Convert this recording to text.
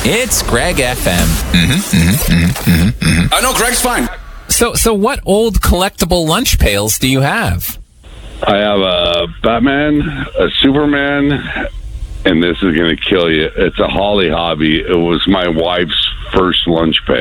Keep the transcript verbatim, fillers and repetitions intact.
It's Greg F M. Mm-hmm, mm-hmm, mm-hmm, mm-hmm. I know Greg's fine. So, so what old collectible lunch pails do you have? I have a Batman, a Superman, and this is going to kill you. It's a Holly Hobby. It was my wife's first lunch pail.